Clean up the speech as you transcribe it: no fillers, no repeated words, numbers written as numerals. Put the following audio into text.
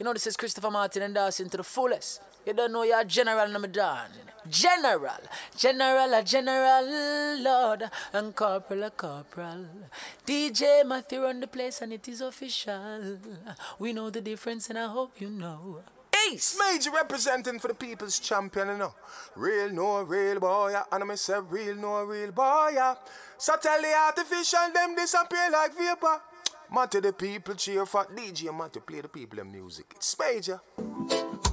You know, this is Christopher Martin endorsing to the fullest. You don't know you're General Namadan. General, Lord, and Corporal, Corporal. DJ Matthew run the place and it is official. We know the difference and I hope you know. Ace! Major representing for the people's champion, you know. Real, no real boy, yeah. And I say real, no real boy, yeah. So tell the artificial them disappear like vapor. Matter the people cheer for DJ, matter play the people in music. It's major.